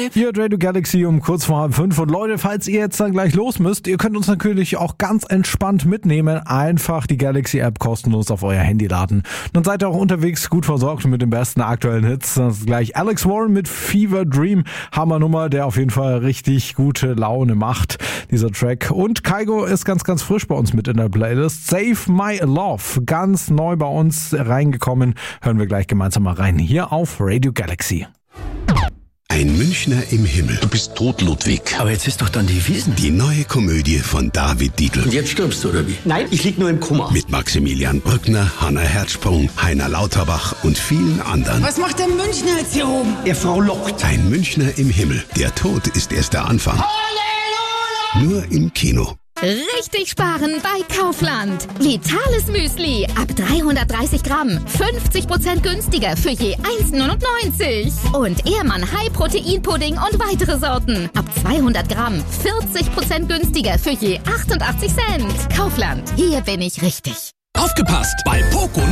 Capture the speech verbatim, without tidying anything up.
okay. Hier at Radio Galaxy um kurz vor halb fünf. Und Leute, falls ihr jetzt dann gleich los müsst, ihr könnt uns natürlich auch ganz entspannt mitnehmen. Einfach die Galaxy-App kostenlos auf euer Handy laden. Dann seid ihr auch unterwegs gut versorgt mit den besten aktuellen Hits. Das ist gleich Alex Warren mit Fever Dream. Hammernummer, der auf jeden Fall richtig gute Laune macht, dieser Track. Und Kygo ist ganz, ganz frisch bei uns mit in der Playlist. Save My Love, ganz neu bei uns reingekommen. Hören wir gleich gemeinsam mal rein. Hier auf Radio Galaxy. Ein Münchner im Himmel. Du bist tot, Ludwig. Aber jetzt ist doch dann die Wiesn. Die neue Komödie von David Dietl. Und jetzt stirbst du, oder wie? Nein, ich lieg nur im Kummer. Mit Maximilian Brückner, Hanna Herzsprung, Heiner Lauterbach und vielen anderen. Was macht der Münchner jetzt hier oben? Er Frau lockt. Ein Münchner im Himmel. Der Tod ist erst der Anfang. Halleluja! Nur im Kino. Richtig sparen bei Kaufland. Vitales Müsli ab dreihundertdreißig Gramm. fünfzig Prozent günstiger für je eins neunundneunzig. Und Ehrmann High Protein Pudding und weitere Sorten. Ab zweihundert Gramm. vierzig Prozent günstiger für je achtundachtzig Cent. Kaufland. Hier bin ich richtig. Aufgepasst! Bei Poco